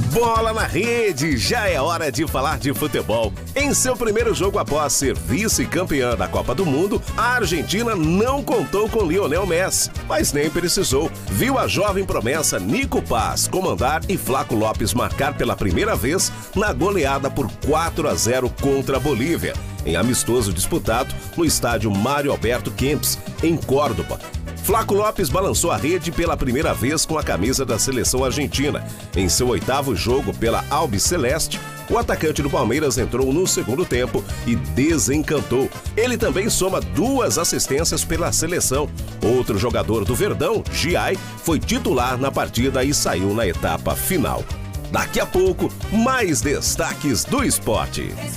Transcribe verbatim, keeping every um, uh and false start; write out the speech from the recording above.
Bola na rede, já é hora de falar de futebol. Em seu primeiro jogo após ser vice-campeã da Copa do Mundo, a Argentina não contou com Lionel Messi, mas nem precisou. Viu a jovem promessa Nico Paz comandar e Flaco Lopes marcar pela primeira vez na goleada por quatro a zero contra a Bolívia, em amistoso disputado no estádio Mário Alberto Kempes, em Córdoba. Flaco Lopes balançou a rede pela primeira vez com a camisa da seleção argentina. Em seu oitavo jogo pela Albiceleste, o atacante do Palmeiras entrou no segundo tempo e desencantou. Ele também soma duas assistências pela seleção. Outro jogador do Verdão, Giai, foi titular na partida e saiu na etapa final. Daqui a pouco, mais destaques do esporte.